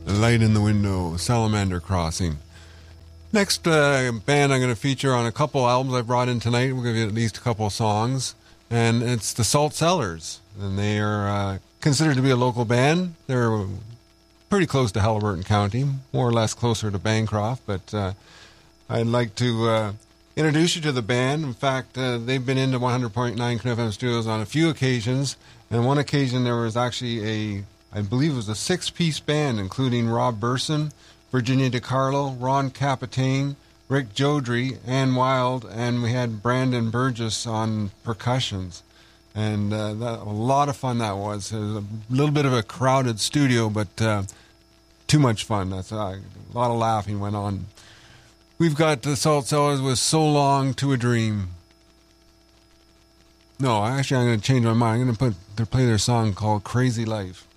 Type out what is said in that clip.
Light in the Window, Salamander Crossing. Next band I'm going to feature on a couple albums I brought in tonight. We're going to get at least a couple of songs. And it's the Salt Cellars. And they are considered to be a local band. They're pretty close to Haliburton County, more or less closer to Bancroft. But I'd like to introduce you to the band. In fact, they've been into 100.9 KFM studios on a few occasions. And one occasion there was actually I believe it was a 6-piece band, including Rob Burson, Virginia DiCarlo, Ron Capitaine, Rick Jodrey, Ann Wild, and we had Brandon Burgess on percussions. And a lot of fun that was. It was a little bit of a crowded studio, but too much fun. That's a lot of laughing went on. We've got the Salt Cellars with So Long to a Dream. No, actually I'm going to change my mind. I'm going to play their song called Crazy Life.